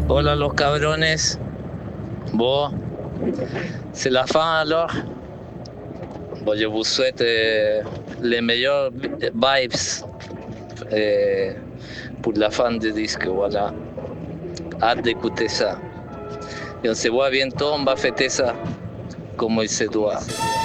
Hola los cabrones. Bon, c'est la fin alors. Bon, je vous souhaite les meilleures vibes pour la fin du disque. Voilà. Hâte d'écouter ça. Et on se voit bientôt, on va fêter ça comme il se doit.